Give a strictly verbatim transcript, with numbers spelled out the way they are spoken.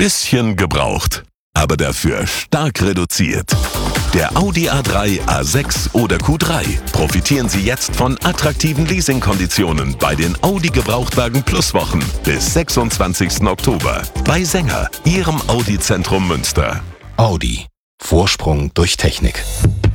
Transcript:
bisschen gebraucht, aber dafür stark reduziert. Der Audi A drei, A sechs oder Q drei. Profitieren Sie jetzt von attraktiven Leasingkonditionen bei den Audi Gebrauchtwagen Plus Wochen bis sechsundzwanzigsten Oktober. Bei Sänger, Ihrem Audi-Zentrum Münster. Audi. Vorsprung durch Technik.